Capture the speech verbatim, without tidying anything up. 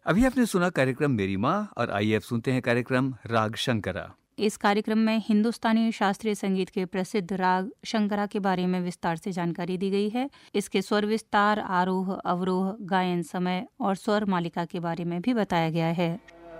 अभी आपने सुना कार्यक्रम मेरी माँ, और आइए अब सुनते हैं कार्यक्रम राग शंकरा। इस कार्यक्रम में हिंदुस्तानी शास्त्रीय संगीत के प्रसिद्ध राग शंकरा के बारे में विस्तार से जानकारी दी गई है। इसके स्वर विस्तार, आरोह, अवरोह, गायन समय और स्वर मालिका के बारे में भी बताया गया है।